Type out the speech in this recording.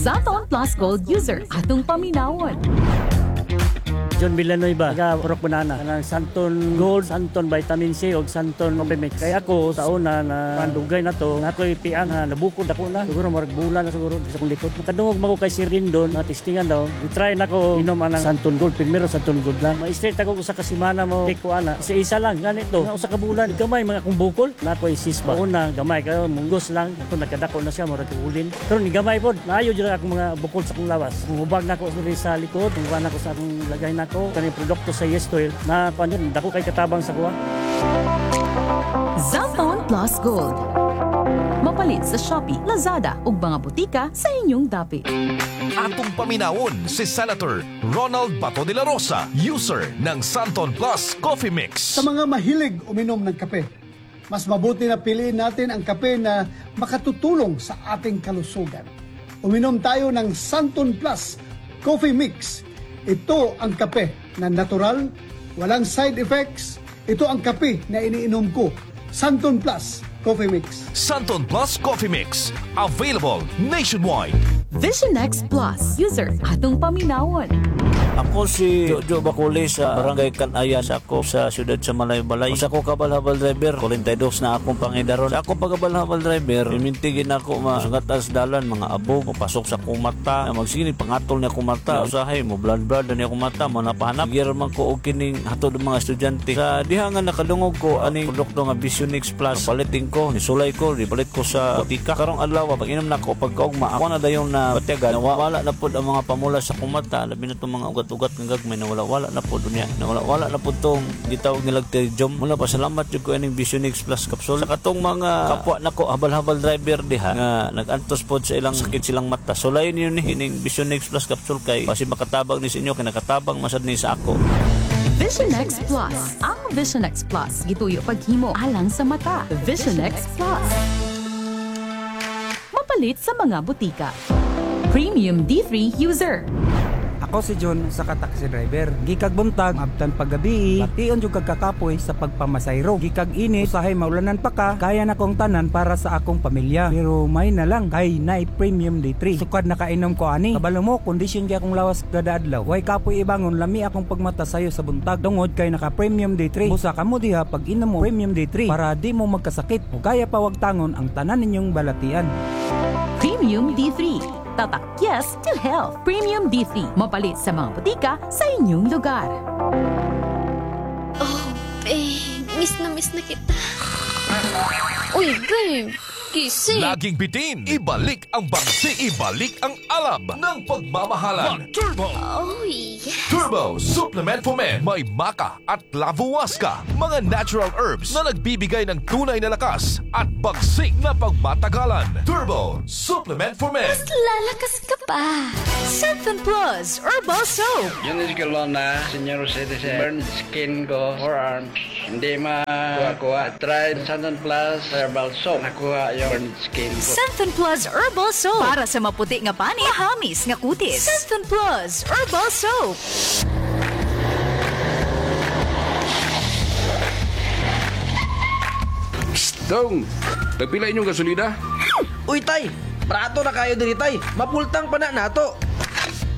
Santon Plus Gold user atong paminawon. John Villanueva, taga Purok Banana, ng Santon Gold, Santon Vitamin C o Santon Complemix. Kaya ako sa una na pandugay na to, na ako'y pian na nabukod ako na. Siguro marag bulan na siguro sa kong likod. Nakadungog mo ko kay Sir Rindon, na testingan daw. I-try na ko inom ang Santon Gold. Primero Santon Gold lang. Ma-straight ako sa kasimana mo. Take ko ana. Kasi isa lang, ganito. Na usa ka bulan, gamay mga kong bukol. Na ako'y sisba. Una, gamay kayo, munggos lang. Ako nagkadako na siya, marag ulin. Pero ni gamay po, naayo dyan ako mga bukol sa kong lawas. Kung hubag na ako sa likod, kung na ako sa akong lagay na ako, kani produkto sa Yes Oil na panyon dako kay katabang sa kuha. Santon Plus Gold. Mapalit sa Shopee, Lazada ug mga butika sa inyong dapit. Atong paminawon si Senator Ronald Bato de la Rosa, user ng Santon Plus Coffee Mix. Sa mga mahilig uminom ng kape, mas mabuti na piliin natin ang kape na makatutulong sa ating kalusugan. Uminom tayo ng Santon Plus Coffee Mix. Ito ang kape na natural, walang side effects. Ito ang kape na iniinom ko. Santon Plus Coffee Mix. Santon Plus Coffee Mix. Available nationwide. Vision X Plus user atong paminawon. Ako si Jojo Baculi sa Barangay Kanayan sa ako sa siyudad sa Malay-Balay. Sa ako kabal-habal driver, 42 na akong pangidaron. Sa ako pagkabal-habal driver, imintigin ako masungat as dalan, mga abog, pasok sa kumata, magsigini pangatol niya kumata, usahay mo, blood niya kumata, manapahanap. Giraman ko og kining hatod mga estudyante. Sa dihangan nakadungog ko, aning produkto nga Vision X Plus, paliting ko, nisulay ko, ipalit ko sa butika. Karong adlaw, pag inom na ko, pagkaugma, ako na dayon na batyagan, wala na po ang mga pamula sa kumata, labi na itong mga ugat ng gagmay na wala na po dunya na wala na po itong gitawag nilag terjom. Mula pa salamat yung ko ining Vision X Plus capsule sa katong mga kapwa nako habal-habal driver diha nga nagantos po sa ilang sakit silang mata. So lain yun ining Vision X Plus capsule kay basi makatabang ni sa inyo kay nakatabang masad ni sa ako. Vision X Plus. Ang Vision X Plus gituyo paghimo alang sa mata. Vision X Plus. Mapalit sa mga butika. Premium D3 user. Ako si John sa taxi driver. Gikag buntag, abtan paggabi, bation yung kagkakapoy sa pagpamasayro. Gikag init, usahay maulanan pa ka, kaya na kong tanan para sa akong pamilya. Pero may na lang, kay Night Premium D3. Sukad na kainom ko ani. Kabalo mo, kondisyon kaya akong lawas kada adlaw. Way kapoy ibangon, lami akong pagmata sayo sa buntag. Tungod kay naka Premium D3. Busa ka mo diha pag inom mo Premium D3 para di mo magkasakit. O kaya pa wag tangon ang tanan ninyong balatian. Premium D3. Tatak yes to health. Premium D3. Mapalit sa mga butika sa inyong lugar. Oh, babe. Miss na kita. Uy, babe. Gising. Laging bitin, ibalik ang bangsi, ibalik ang alab ng pagmamahalan. Turbo! Oh, yes. Turbo Supplement for Men. May maca at lavuasca, mga natural herbs na nagbibigay ng tunay na lakas at bagsik na pagmatagalan. Turbo Supplement for Men. Lalakas ka pa. Santon Plus Herbal Soap. Yun is kalon na senior citizen. Burn skin ko, forearms. Hindi makuha. Try Santon Plus Herbal Soap. Nakuha yung burn skin ko. Santon Plus Herbal Soap. Para sa maputi nga pani, mahamis nga kutis. Santon Plus Herbal Soap. Dong, nagpila inyong gasolina? Uy, tay! Prato na kayo diri, tay! Mapultang pa na nato!